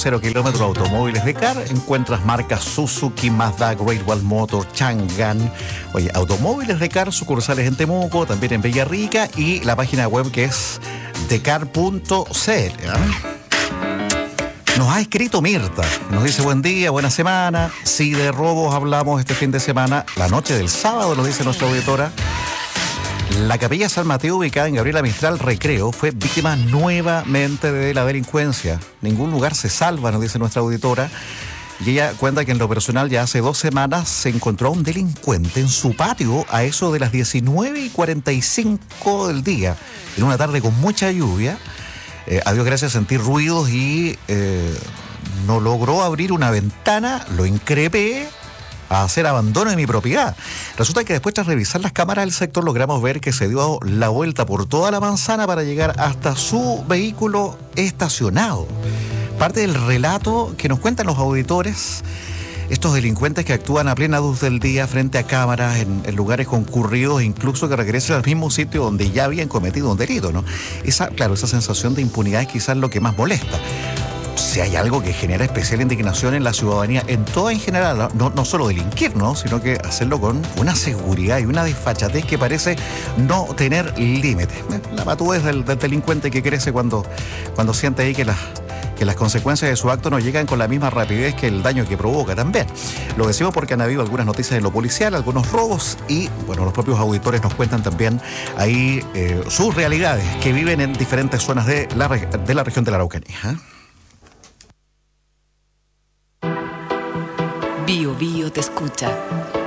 0 kilómetros automóviles de CAR. Encuentras marcas Suzuki, Mazda, Great Wall Motor, Chang'an. Oye, automóviles de CAR, sucursales en Temuco, también en Villarrica, y la página web que es decar.cl. Nos ha escrito Mirta, nos dice buen día, buena semana. Sí, de robos hablamos este fin de semana, la noche del sábado, nos dice nuestra auditora. La Capilla San Mateo, ubicada en Gabriela Mistral Recreo, fue víctima nuevamente de la delincuencia. Ningún lugar se salva, nos dice nuestra auditora. Y ella cuenta que en lo personal ya hace 2 semanas se encontró a un delincuente en su patio a eso de las 19:45 del día, en una tarde con mucha lluvia. A Dios gracias, sentí ruidos y no logró abrir una ventana, lo increpé a hacer abandono de mi propiedad. Resulta que después, tras revisar las cámaras del sector, logramos ver que se dio la vuelta por toda la manzana para llegar hasta su vehículo estacionado. Parte del relato que nos cuentan los auditores, estos delincuentes que actúan a plena luz del día frente a cámaras en lugares concurridos, incluso que regresen al mismo sitio donde ya habían cometido un delito, ¿no? Esa sensación de impunidad es quizás lo que más molesta. Si hay algo que genera especial indignación en la ciudadanía, en toda en general, no solo delinquir, ¿no? Sino que hacerlo con una seguridad y una desfachatez que parece no tener límites. La patudez del delincuente que crece cuando siente ahí que las consecuencias de su acto no llegan con la misma rapidez que el daño que provoca también. Lo decimos porque han habido algunas noticias de lo policial, algunos robos y, bueno, los propios auditores nos cuentan también ahí sus realidades que viven en diferentes zonas de la región de la Araucanía. Bio Bio te escucha.